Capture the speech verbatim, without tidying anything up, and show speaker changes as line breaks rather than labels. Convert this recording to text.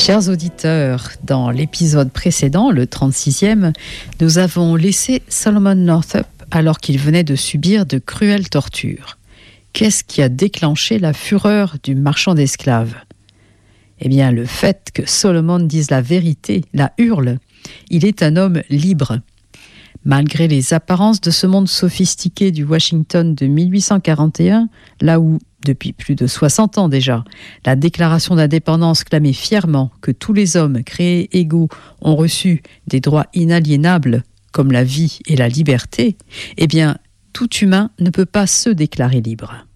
Chers auditeurs, dans l'épisode précédent, le trente-sixième, nous avons laissé Solomon Northup alors qu'il venait de subir de cruelles tortures. Qu'est-ce qui a déclenché la fureur du marchand d'esclaves ? Eh bien, le fait que Solomon dise la vérité, la hurle. Il est un homme libre. Malgré les apparences de ce monde sophistiqué du Washington de mille huit cent quarante et un, là où, depuis plus de soixante ans déjà, la déclaration d'indépendance clamait fièrement que tous les hommes créés égaux ont reçu des droits inaliénables, comme la vie et la liberté, eh bien, tout humain ne peut pas se déclarer libre.